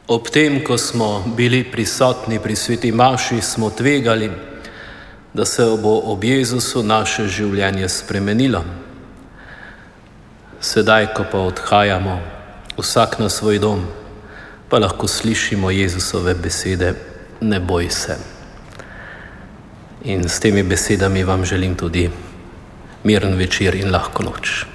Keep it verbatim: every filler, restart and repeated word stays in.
Ob tem, ko smo bili prisotni pri sveti maši, smo tvegali, da se bo ob Jezusu naše življenje spremenilo. Sedaj, ko pa odhajamo, vsak na svoj dom, pa lahko slišimo Jezusove besede: ne boj se. In s temi besedami vam želim tudi miren večer in lahko noč.